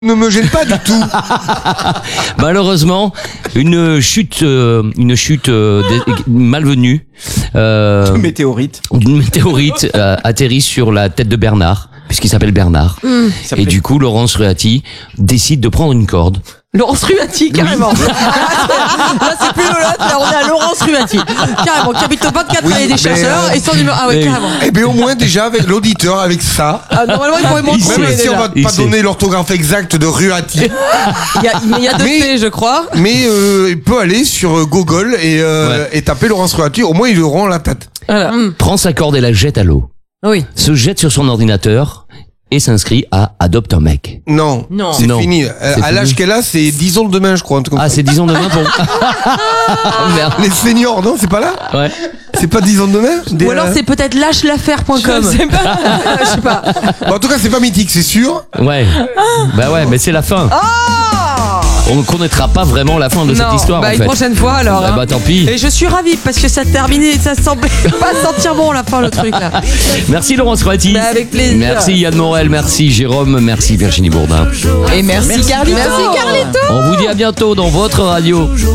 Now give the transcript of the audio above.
Ne me gêne pas du tout. Malheureusement, une chute malvenue. Météorite. Une météorite atterrit sur la tête de Bernard, puisqu'il s'appelle Bernard. Et du coup, Laurence Ruati décide de prendre une corde. Laurence Ruati, carrément. Là, c'est plus Lolotte, là, on est à Laurence Ruati. Carrément, qui habite au 24 Oui, allée des chercheurs et son numéro. Ah ouais, mais- carrément. Eh bien, au moins, déjà, avec l'auditeur, avec ça. Ah, normalement, il pourrait montrer. Même si on va Il pas sait. donner l'orthographe exacte de Ruati. Il y a deux Mais- T, je crois. Mais il peut aller sur Google et taper Laurence Ruati. Au moins, il auront la tête. Voilà. Prend sa corde et la jette à l'eau. Oui. Se jette sur son ordinateur et s'inscrit à Adopte un mec. Non, Non. c'est Non. fini. C'est À l'âge fini. qu'elle a, c'est 10 ans demain, je crois. Un truc comme Ah, ça. c'est 10 ans demain pour... Oh, merde. Les seniors, non, c'est pas là. Ouais. C'est pas 10 ans demain. Ou alors c'est peut-être lâchelaffaire.com. Je sais pas. Je sais pas. Bon, en tout cas, c'est pas mythique, c'est sûr. Ouais. Bah ouais, mais c'est la fin. On ne connaîtra pas vraiment la fin de cette Non, histoire, bah en une fait. prochaine fois alors. Ah hein. bah tant pis. Et je suis ravie parce que ça terminait, ça semblait pas sentir bon la fin le truc là. Merci Laurence Ruati. Bah, avec plaisir. Merci Yann Morel, merci Jérôme, merci Virginie Bourdin. Et merci Carlito. Merci Carlito. On vous dit à bientôt dans votre radio.